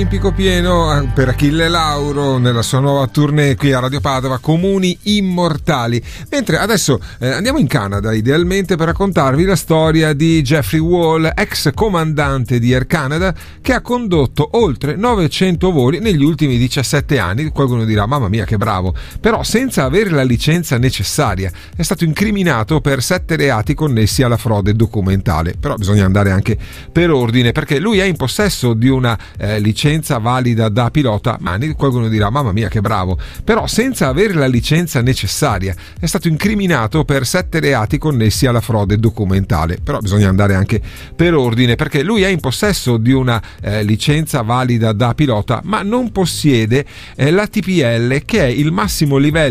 Olimpico pieno per Achille Lauro nella sua nuova tournée qui a Radio Padova, Comuni Immortali. Mentre adesso andiamo in Canada, idealmente, per raccontarvi la storia di Jeffrey Wall, ex comandante di Air Canada, che ha condotto oltre 900 voli negli ultimi 17 anni. Qualcuno dirà: mamma mia che bravo, però senza avere la licenza necessaria. È stato incriminato per 7 reati connessi alla frode documentale. Però bisogna andare anche per ordine, perché lui è in possesso di una licenza valida da pilota, ma qualcuno dirà: mamma mia che bravo, però senza avere la licenza necessaria. È stato incriminato per 7 reati connessi alla frode documentale. Però bisogna andare anche per ordine, perché lui è in possesso di una licenza valida da pilota, ma non possiede la TPL, che è il massimo livello